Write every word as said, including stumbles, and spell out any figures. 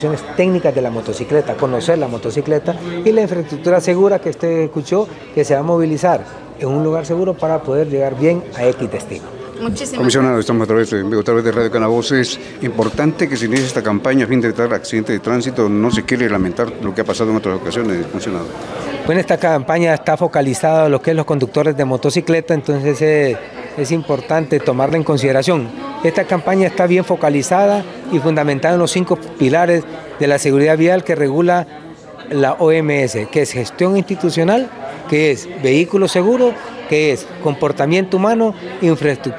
técnicas de la motocicleta, conocer la motocicleta y la infraestructura segura que usted escuchó, que se va a movilizar en un lugar seguro para poder llegar bien a X destino. Muchísimas Comisionado, estamos a través de, a través de Radio Canavoz. Es importante que se inicie esta campaña a fin de evitar accidentes de tránsito. No se quiere lamentar lo que ha pasado en otras ocasiones, comisionado. Bueno, esta campaña está focalizada en lo que es los conductores de motocicleta, entonces eh, es importante tomarla en consideración. Esta campaña está bien focalizada y fundamentada en los cinco pilares de la seguridad vial que regula la O M S, que es gestión institucional, que es vehículo seguro, que es comportamiento humano, infraestructura.